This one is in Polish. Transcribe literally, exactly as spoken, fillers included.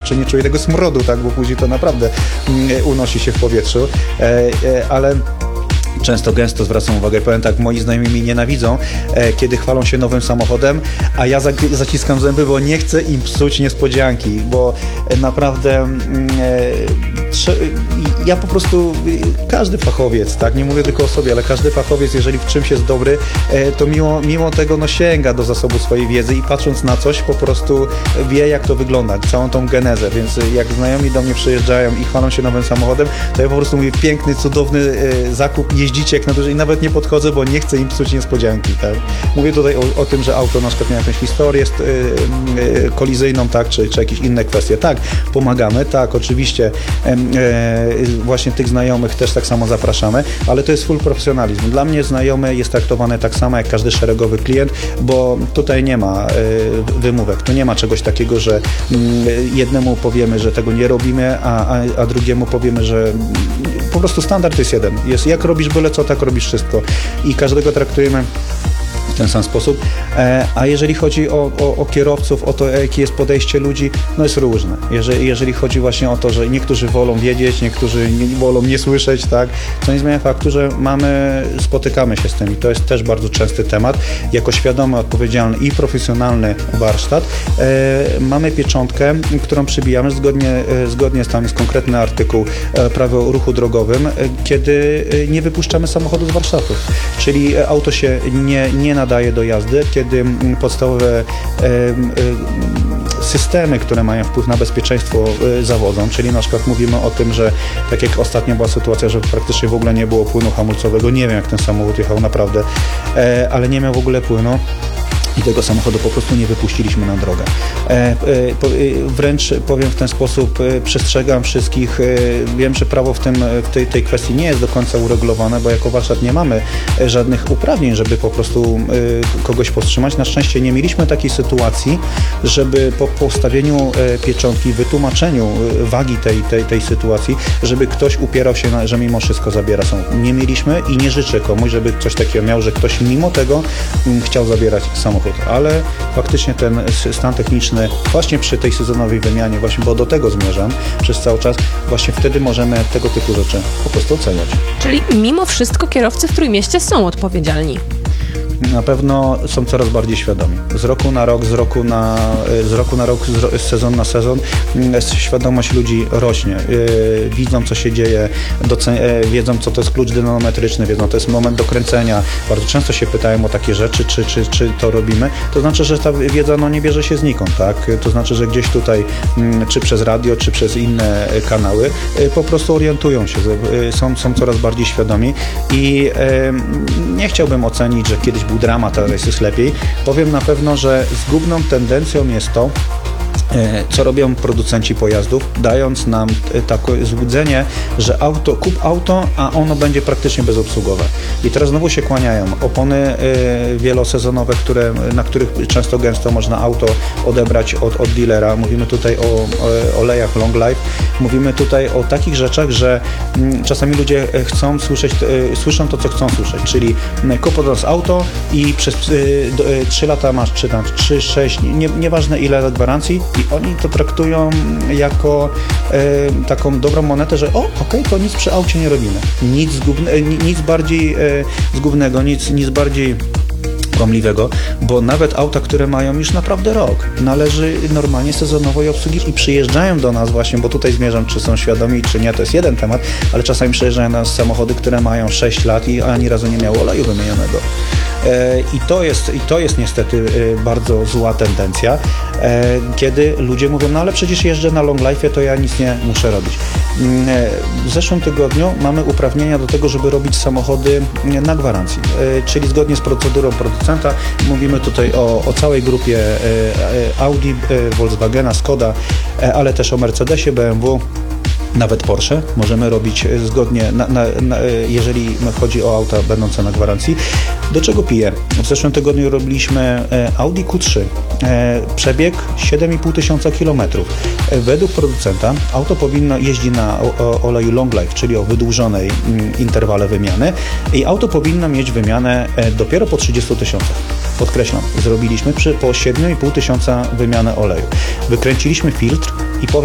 czy nie czuję tego smrodu, tak, bo później to naprawdę mm, unosi się w powietrzu, e, e, ale często, gęsto zwracam uwagę, powiem tak, moi znajomi mnie nienawidzą, e, kiedy chwalą się nowym samochodem, a ja zag- zaciskam zęby, bo nie chcę im psuć niespodzianki, bo e, naprawdę mm, e, trze- ja po prostu, każdy fachowiec, tak, nie mówię tylko o sobie, ale każdy fachowiec, jeżeli w czymś jest dobry, e, to mimo, mimo tego no, sięga do zasobu swojej wiedzy i patrząc na coś, po prostu wie, jak to wygląda, całą tą genezę, więc jak znajomi do mnie przyjeżdżają i chwalą się nowym samochodem, to ja po prostu mówię, piękny, cudowny e, zakup, jeździcie jak na dłużej i nawet nie podchodzę, bo nie chcę im psuć niespodzianki, tak. Mówię tutaj o, o tym, że auto na przykład miało jakąś historię yy, yy, kolizyjną, tak, czy, czy jakieś inne kwestie. Tak, pomagamy, tak, oczywiście yy, yy, właśnie tych znajomych też tak samo zapraszamy, ale to jest full profesjonalizm. Dla mnie znajomy jest traktowany tak samo jak każdy szeregowy klient, bo tutaj nie ma yy, wymówek, tu nie ma czegoś takiego, że yy, jednemu powiemy, że tego nie robimy, a, a, a drugiemu powiemy, że yy, po prostu standard jest jeden. Jest jak robisz byle co, tak robisz wszystko. I każdego traktujemy w ten sam sposób. E, a jeżeli chodzi o, o, o kierowców, o to, jakie jest podejście ludzi, no jest różne. Jeżeli, jeżeli chodzi właśnie o to, że niektórzy wolą wiedzieć, niektórzy nie, wolą nie słyszeć, tak, to nie zmienia faktu, że mamy, spotykamy się z tym i to jest też bardzo częsty temat. Jako świadomy, odpowiedzialny i profesjonalny warsztat e, mamy pieczątkę, którą przybijamy zgodnie, e, zgodnie z tam jest konkretny artykuł e, prawo o ruchu drogowym, e, kiedy e, nie wypuszczamy samochodu z warsztatu. Czyli e, auto się nie, nie nadaje do jazdy, kiedy podstawowe e, e, systemy, które mają wpływ na bezpieczeństwo e, zawodzą, czyli na przykład mówimy o tym, że tak jak ostatnio była sytuacja, że praktycznie w ogóle nie było płynu hamulcowego, nie wiem jak ten samochód jechał naprawdę, e, ale nie miał w ogóle płynu. I tego samochodu po prostu nie wypuściliśmy na drogę. E, e, po, e, wręcz powiem w ten sposób, e, przestrzegam wszystkich, e, wiem, że prawo w, tym, w tej, tej kwestii nie jest do końca uregulowane, bo jako warsztat nie mamy e, żadnych uprawnień, żeby po prostu e, kogoś powstrzymać. Na szczęście nie mieliśmy takiej sytuacji, żeby po postawieniu e, pieczątki, wytłumaczeniu e, wagi tej, tej, tej sytuacji, żeby ktoś upierał się, na, że mimo wszystko zabiera samochód. Nie mieliśmy i nie życzę komuś, żeby coś takiego miał, że ktoś mimo tego m, chciał zabierać samochód. Ale faktycznie ten stan techniczny właśnie przy tej sezonowej wymianie, właśnie bo do tego zmierzam przez cały czas, właśnie wtedy możemy tego typu rzeczy po prostu oceniać. Czyli mimo wszystko kierowcy w Trójmieście są odpowiedzialni. Na pewno są coraz bardziej świadomi. Z roku na rok, z roku na, z roku na rok, z sezon na sezon świadomość ludzi rośnie. Widzą, co się dzieje, docen- wiedzą, co to jest klucz dynamometryczny, wiedzą, to jest moment dokręcenia. Bardzo często się pytają o takie rzeczy, czy, czy, czy to robimy. To znaczy, że ta wiedza no, nie bierze się znikąd, tak? To znaczy, że gdzieś tutaj, czy przez radio, czy przez inne kanały, po prostu orientują się, są, są coraz bardziej świadomi i nie chciałbym ocenić, że kiedyś był dramat, a teraz jest lepiej. Powiem na pewno, że zgubną tendencją jest to, co robią producenci pojazdów, dając nam takie złudzenie, że auto, kup auto, a ono będzie praktycznie bezobsługowe. I teraz znowu się kłaniają opony wielosezonowe, które, na których często gęsto można auto odebrać od, od dealera. Mówimy tutaj o, o olejach long life. Mówimy tutaj o takich rzeczach, że czasami ludzie chcą słyszeć, słyszą to, co chcą słyszeć, czyli kup od nas auto i przez trzy lata masz, czy tam trzy, sześć, nie, nieważne ile lat gwarancji, i oni to traktują jako e, taką dobrą monetę, że o, okej, okay, to nic przy aucie nie robimy. Nic, zgubne, nic bardziej e, zgubnego, nic, nic bardziej kłamliwego, bo nawet auta, które mają już naprawdę rok, należy normalnie sezonowo je obsługiwać i przyjeżdżają do nas właśnie, bo tutaj zmierzam, czy są świadomi, czy nie, to jest jeden temat, ale czasami przyjeżdżają do nas samochody, które mają sześć lat i ani razu nie miało oleju wymienionego. I to jest, i to jest niestety bardzo zła tendencja, kiedy ludzie mówią, no ale przecież jeżdżę na long life'ie, to ja nic nie muszę robić. W zeszłym tygodniu mamy uprawnienia do tego, żeby robić samochody na gwarancji, czyli zgodnie z procedurą producenta. Mówimy tutaj o, o całej grupie Audi, Volkswagena, Skoda, ale też o Mercedesie, B M W. Nawet Porsche możemy robić zgodnie, na, na, na, jeżeli chodzi o auta będące na gwarancji. Do czego piję? W zeszłym tygodniu robiliśmy Audi Q trzy. Przebieg siedem i pół tysiąca kilometrów. Według producenta auto powinno jeździć na oleju long life, czyli o wydłużonej interwale wymiany i auto powinno mieć wymianę dopiero po trzydziestu tysiącach. Podkreślam, zrobiliśmy przy, po siedem i pół tysiąca wymianę oleju. Wykręciliśmy filtr i powiem